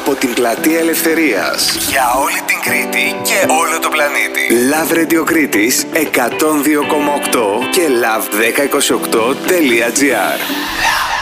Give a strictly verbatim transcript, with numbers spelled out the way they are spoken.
από την Πλατεία Ελευθερίας για όλη την Κρήτη και όλο το πλανήτη. Love Radio Κρήτης εκατόν δύο κόμμα οκτώ και love δέκα είκοσι οκτώ τελεία τζι άρ.